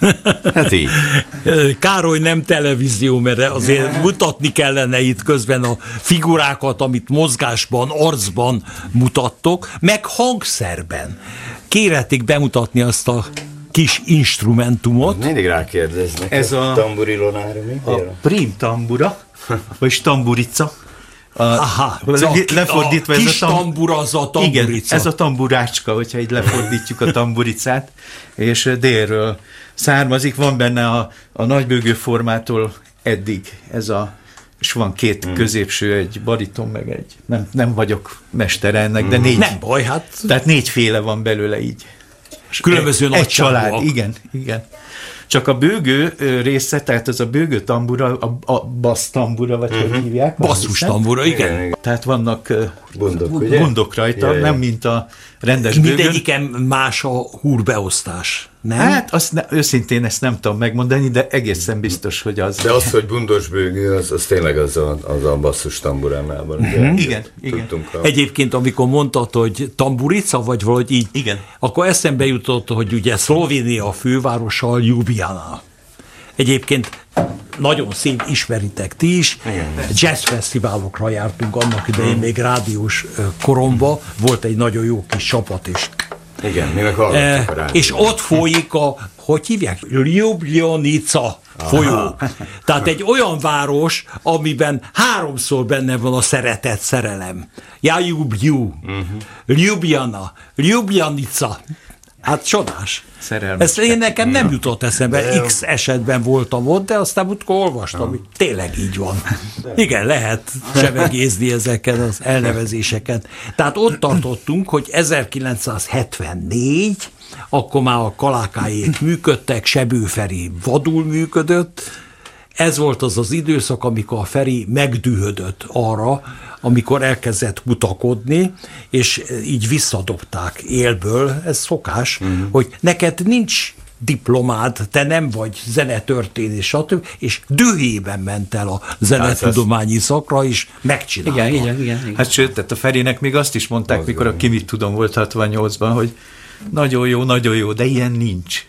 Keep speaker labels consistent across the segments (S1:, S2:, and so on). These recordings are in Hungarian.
S1: Hát így.
S2: Károly, nem televízió, mert azért mutatni kellene itt közben a figurákat, amit mozgásban, arcban mutattok, meg hangszerben. Kérhetik bemutatni azt a kis instrumentumot.
S1: Mindig rákérdeznek.
S3: Ez a
S1: tamburilonára mi?
S3: A prim tambura, vagy tamburica.
S2: Lefordítva ez a tambura, az a tamburica.
S3: Igen, ez a tamburácska, hogyha így lefordítjuk a tamburicát, és délről származik, van benne a nagybőgő formától eddig és van két középső, egy bariton, meg egy, nem vagyok mestere ennek, de négy.
S2: Nem baj, hát.
S3: Tehát 4 féle van belőle így.
S2: Különböző
S3: egy család,
S2: nagyságúak.
S3: igen. Csak a bőgő része, tehát az a bőgő tambura, a bassz tambura, vagy hogy hívják?
S2: Basszus tambura, igen.
S3: Tehát vannak
S1: Bundok,
S3: bundok rajta, nem mint a rendes bőgőn.
S2: Mindegyiken más a húrbeosztás, nem?
S3: Hát őszintén ezt nem tudom megmondani, de egészen biztos, hogy az.
S1: De az, hogy bundos bőgő, az tényleg az a basszus tamburánában.
S3: Igen.
S2: Egyébként, amikor mondtad, hogy tamburica, vagy valahogy így,
S3: igen,
S2: akkor eszembe jutott, hogy ugye Szlovénia fővárosa Ljubljana. Egyébként nagyon szép, ismeritek ti is. Jazzfesztiválokra jártunk annak idején, még rádiós koromba. Volt egy nagyon jó kis csapat is.
S1: Igen, mi meg hallottuk a rádiót.
S2: És ott folyik hogy hívják? Ljubljanica folyó. Tehát egy olyan város, amiben 3-szor benne van a szeretet, szerelem. Ljubljana, Ljubljanica. Hát csodás.
S3: Szerelmes.
S2: Ez nekem nem jutott eszembe. X esetben voltam ott, de aztán utkor olvastam, hogy tényleg így van. Igen, lehet sevegézni ezeken az elnevezéseken. Tehát ott tartottunk, hogy 1974, akkor már a Kalákáék működtek, Sebő Feri vadul működött. Ez volt az időszak, amikor a Feri megdühödött arra, amikor elkezdett kutakodni, és így visszadobták élből, ez szokás, hogy neked nincs diplomád, te nem vagy zenetörténész, stb. És dühében ment el a zenetudományi szakra, és megcsinálta.
S3: Igen. Hát sőt, tehát a Ferinek még azt is mondták, mikor a Ki mit tudom volt 68-ban, hogy nagyon jó, de ilyen nincs.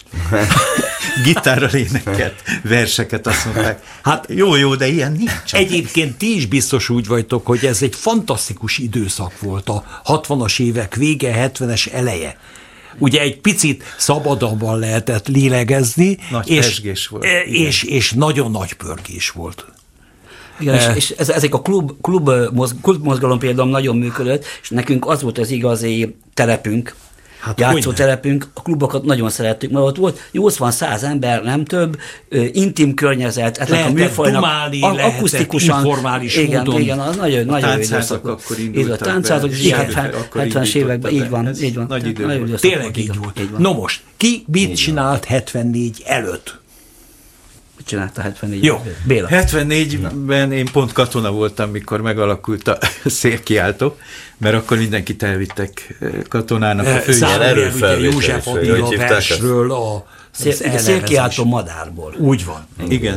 S3: Gitárral énekelt, verseket, azt mondták. Hát jó, de ilyen nincs.
S2: Egyébként ti is biztos úgy vagytok, hogy ez egy fantasztikus időszak volt a 60-as évek vége, 70-es eleje. Ugye egy picit szabadabban lehetett lélegezni,
S3: nagy pezsgés volt.
S2: És nagyon nagy pörgés volt.
S4: Igen, és ezek a klub mozgalom például nagyon működött, és nekünk az volt az igazi telepünk, játszótelepünk, a klubokat nagyon szerettük, mert ott volt 80-100 ember, nem több, intim környezet,
S2: lehetett
S4: a műfajnak
S2: dumálni,
S4: akusztikusan,
S2: informális módon.
S4: Igen, az nagyon jó időszak.
S3: Akkor indultak.
S4: Táncázok, 70-es években, így van.
S3: Nagy idő.
S2: Tényleg így volt. No most, ki mit csinált 74 előtt?
S4: Mit csinálta 74?
S2: Jó.
S4: Béla.
S3: 74-ben én pont katona voltam, mikor megalakult a szélkiáltó, mert akkor mindenkit elvittek katonának a
S2: főjel. József Attila versről a
S4: szélkiáltó madárból.
S2: Úgy van.
S3: Igen.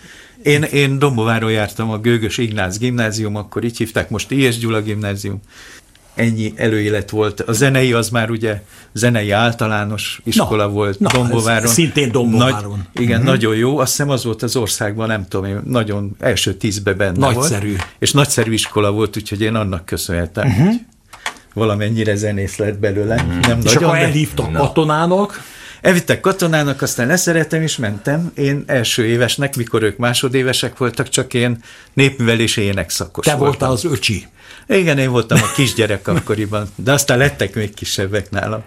S3: Én Dombováron jártam a Gőgös Ignác gimnázium, akkor így hívták, most I.S. Gyula gimnázium. Ennyi előélet volt. A zenei az már ugye zenei általános iskola volt Dombováron.
S2: Szintén Dombováron.
S3: Igen, nagyon jó. Azt hiszem az volt az országban, nem tudom, én nagyon első 10-ben benne
S2: nagyszerű
S3: volt. És nagyszerű iskola volt, úgyhogy én annak köszönhetem, hogy valamennyire zenész lett belőle. Nem
S2: és
S3: nagyon,
S2: akkor elhívtak katonának.
S3: Elvittek katonának, aztán leszerettem, és mentem. Én első évesnek, mikor ők másodévesek voltak, csak én népművelési énekszakos voltam.
S2: Te voltál az öcsi.
S3: Igen, én voltam a kisgyerek akkoriban, de aztán lettek még kisebbek nálam.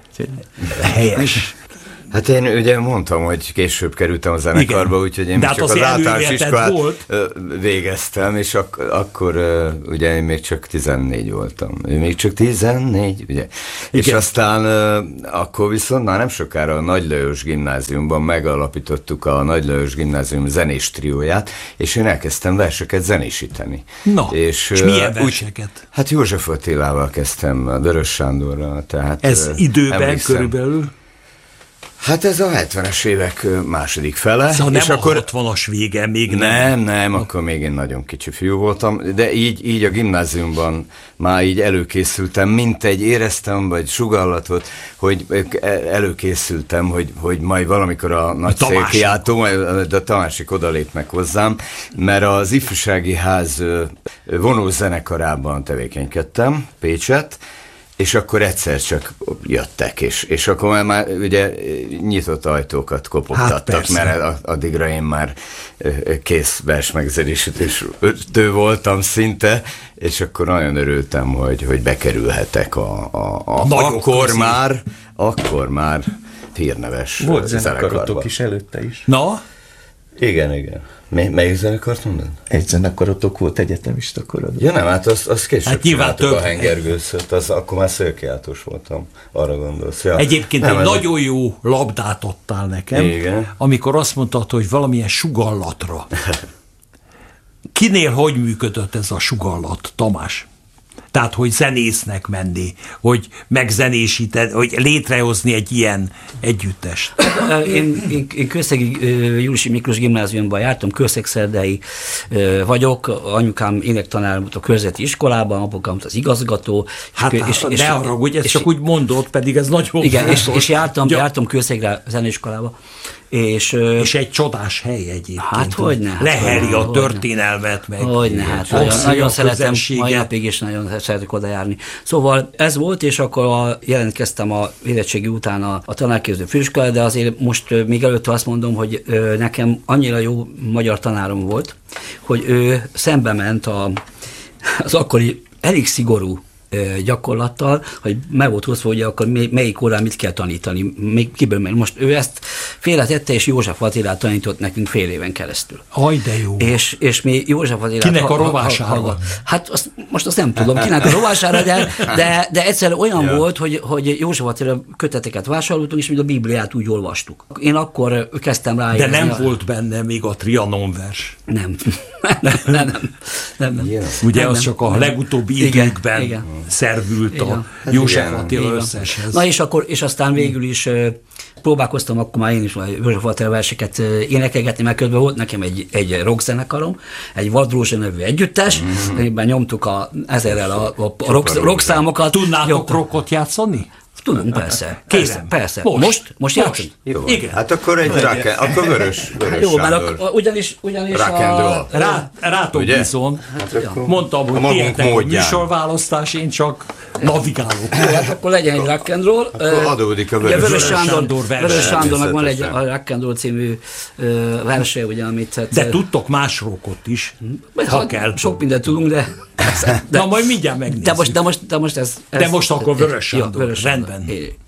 S2: Helyes.
S1: Hát én ugye mondtam, hogy később kerültem a zenekarba, úgyhogy én csak az általános iskolát végeztem, és akkor ugye én még csak 14 voltam. Ő még csak 14, ugye? És aztán akkor viszont már nem sokára a Nagy Lajos gimnáziumban megalapítottuk a Nagy Lajos gimnázium zenés trióját, és én elkezdtem verseket zenésíteni.
S2: Na, és milyen verseket?
S1: Hát József Attilával kezdtem, a Dörös Sándorral. Tehát,
S2: ez időben
S1: emlékszem,
S2: körülbelül?
S1: Hát ez a 70-es évek második fele.
S2: Szóval és nem akkor a 60-as vége, még
S1: nem, akkor még én nagyon kicsi fiú voltam, de így a gimnáziumban már így előkészültem, éreztem, vagy sugallatot, hogy előkészültem, hogy majd valamikor a nagy szélkiáltó, majd a Tamásik odalép meg hozzám, mert az ifjúsági ház vonózenekarában tevékenykedtem, Pécset, és akkor egyszer csak jöttek, és akkor már ugye nyitott ajtókat kopogtattak, mert addigra én már kész versmegzenésítő voltam szinte, és akkor nagyon örültem, hogy bekerülhetek akkor már hírneves
S3: volt zenekarotok is előtte is.
S2: Na?
S1: Igen. Melyik zenekart mondod?
S3: Egy zenekarotok volt egyetemista korodban.
S1: Ja nem, hát azt később csináltuk a hengergőszöt, akkor már szélkiáltós voltam, arra gondolsz. Ja.
S2: Egyébként egy nagyon jó labdát adtál nekem, igen, amikor azt mondtad, hogy valamilyen sugallatra. Kinél hogy működött ez a sugallat, Tamás? Tehát, hogy zenésznek menni, hogy megzenésíted, hogy létrehozni egy ilyen együttest.
S4: Én Kőszegi Júliusi Miklós gimnáziumban jártam, kőszegszerdei vagyok, anyukám énektanár volt a körzeti iskolában, apukám az igazgató.
S2: Ne haragudj, ezt csak úgy mondod, pedig ez nagyon
S4: igen, és jártam Kőszegre zeneiskolába. És
S2: egy csodás hely egyébként.
S4: Hát hogyne.
S2: Leheli a történelmet meg.
S4: Hogyne, hát nagyon szeretem, mai napig is nagyon szeretek oda járni. Szóval ez volt, és akkor jelentkeztem a érettségi után a tanárképző főiskolára, de azért most még előtte azt mondom, hogy nekem annyira jó magyar tanárom volt, hogy ő szembe ment az akkori elég szigorú gyakorlattal, hogy meg volt hozva, hogy akkor melyik órán mit kell tanítani, még kiből, mert most ő ezt félretette, és József Attilát tanított nekünk fél éven keresztül.
S2: Aj, de jó.
S4: És mi József Attilát...
S2: Kinek a rovására?
S4: Hát most azt nem tudom, kinek a rovására, de egyszer olyan volt, hogy József Attila köteteket vásároltunk, és mi a Bibliát úgy olvastuk. Én akkor kezdtem rá.
S2: De nem volt benne még a Trianon vers.
S4: Nem.
S2: Ugye az csak a legutóbbi időkben szervült a József Attila összeshez.
S4: Na és aztán végül is próbálkoztam akkor már én is József Attila verseket énekelgetni, mert közben volt nekem egy rockzenekarom, egy Vadrózsa nevű együttes, amiben nyomtuk ezerrel a rockszámokat.
S2: Tudnátok rockot játszani?
S4: Tudunk, persze.
S2: Kérem.
S4: Persze. Most játszunk?
S1: Jó. Igen. Hát akkor akkor vörös
S4: jó, mert ugyanis
S2: rátok viszont. Mondtam, hogy kértek, hogy műsorválasztás, én csak navigálok.
S4: Hát akkor legyen egy rock and roll.
S1: Akkor adódik a Vörös
S4: Sándor. Vörös Sándornak van egy rock and roll című verse, ugye, amit...
S2: De tudtok más rockot is, ha kell.
S4: Sok mindent tudunk, de...
S2: Na majd mindjárt megnézzük.
S4: De most ez...
S2: De most akkor Vörös Sándor. Rendben.